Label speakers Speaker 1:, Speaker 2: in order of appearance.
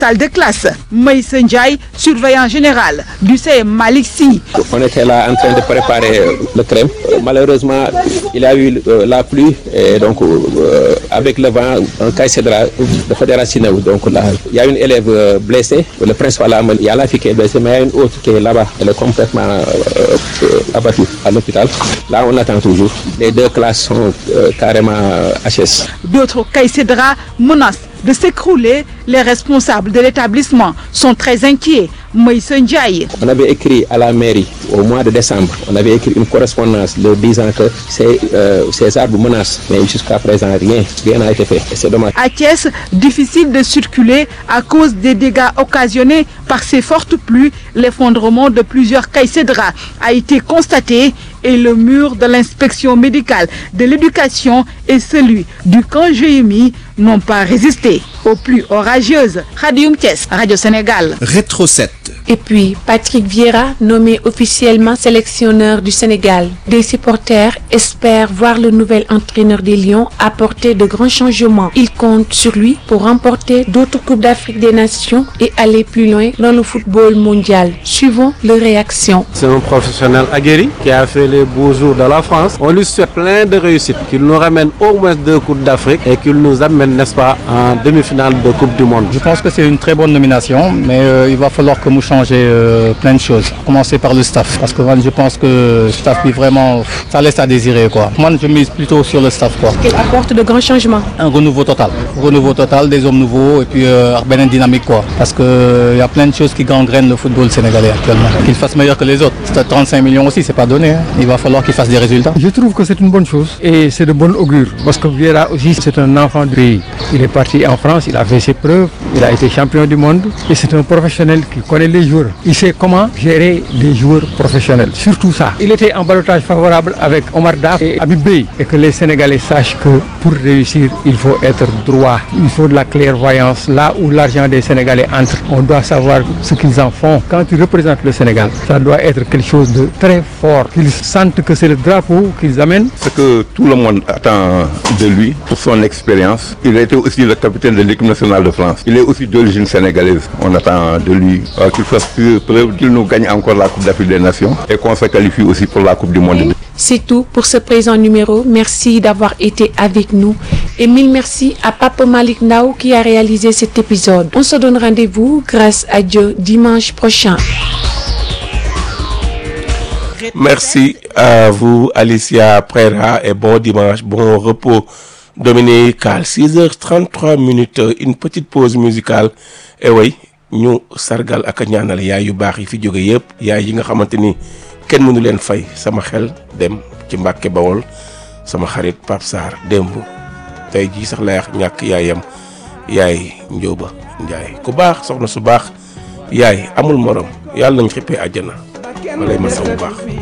Speaker 1: salle de classe. Maïssa Ndiaye, surveillant général du CM Malick Sy.
Speaker 2: On était là en train de préparer le crème. Malheureusement, il y a eu la pluie et donc avec le vent, un caïcédra de fédération. Donc là, il y a une élève blessée. Le principal, il y a la fille qui est blessée, mais il y a une autre qui est là-bas. Elle est complètement abattue à l'hôpital. Là, on attend toujours. Les deux classes sont carrément HS.
Speaker 1: D'autres caïcédras menacent de s'écrouler. Les responsables de l'établissement sont très inquiets. Maïssa Ndiaye.
Speaker 2: On avait écrit à la mairie au mois de décembre, on avait écrit une correspondance leur disant que ces arbres menacent, mais jusqu'à présent rien n'a été fait. C'est dommage.
Speaker 1: À Thiès, difficile de circuler à cause des dégâts occasionnés par ces fortes pluies. L'effondrement de plusieurs caïcédras a été constaté et le mur de l'inspection médicale de l'éducation et celui du camp GMI n'ont pas résisté aux pluies orageuses. Radioum Thiès, Radio Sénégal.
Speaker 3: Rétro 7.
Speaker 4: Et puis, Patrick Vieira, nommé officiellement sélectionneur du Sénégal. Des supporters espèrent voir le nouvel entraîneur des Lions apporter de grands changements. Ils comptent sur lui pour remporter d'autres Coupes d'Afrique des Nations et aller plus loin dans le football mondial. Suivons leur réaction.
Speaker 5: C'est un professionnel aguerri qui a fait les beaux jours de la France. On lui souhaite plein de réussite, qu'il nous ramène au moins 2 Coupes d'Afrique et qu'il nous amène, n'est-ce pas, en demi-finale de Coupe du Monde.
Speaker 6: Je pense que c'est une très bonne nomination, mais il va falloir que nous changer plein de choses. Commencer par le staff, parce que moi, je pense que le staff, vraiment, ça laisse à désirer, quoi. Moi, je mise plutôt sur le staff, quoi.
Speaker 4: Qu'il apporte de grands changements.
Speaker 6: Un renouveau total, des hommes nouveaux et puis une dynamique, quoi. Parce qu'il y a plein de choses qui gangrènent le football sénégalais actuellement. Qu'il fasse meilleur que les autres. C'est 35 millions aussi, c'est pas donné. Hein. Il va falloir qu'il fasse des résultats.
Speaker 7: Je trouve que c'est une bonne chose et c'est de bon augure parce que Vieira aussi c'est un enfant du pays. Il est parti en France, il a fait ses preuves, il a été champion du monde et c'est un professionnel qui connaît les joueurs. Il sait comment gérer des joueurs professionnels, surtout ça. Il était en ballottage favorable avec Omar Daf et Habib Beye et que les Sénégalais sachent que pour réussir, il faut être droit, il faut de la clairvoyance. Là où l'argent des Sénégalais entre, on doit savoir ce qu'ils en font. Quand ils représentent le Sénégal, ça doit être quelque chose de très fort, qu'ils sentent que c'est le drapeau qu'ils amènent.
Speaker 8: Ce que tout le monde attend de lui pour son expérience. Il a été aussi le capitaine de l'équipe nationale de France. Il est aussi d'origine sénégalaise. On attend de lui qu'il fasse preuve, qu'il nous gagne encore la Coupe d'Afrique des Nations et qu'on se qualifie aussi pour la Coupe du Monde.
Speaker 4: C'est tout pour ce présent numéro. Merci d'avoir été avec nous. Et mille merci à Papa Malick Ndao qui a réalisé cet épisode. On se donne rendez-vous grâce à Dieu dimanche prochain.
Speaker 9: Merci à vous, Alicia Prera, et bon dimanche, bon repos dominical. 6h33, une petite pause musicale. Et oui, ñu sargal ak ñaanal yaay yu baax yi fi jóge yëpp yaay yi nga xamante ni kenn mënu leen fay. Sama xel dem ci Mbàkke Bawol sama xarit Pape Sarr démb tey jii sax la ñàkk yaayam yaay Njóoba Njaay ku baax soxna su baax yaay amul morom yàlla nañ xippee àjjana ma lay ma sa bu baax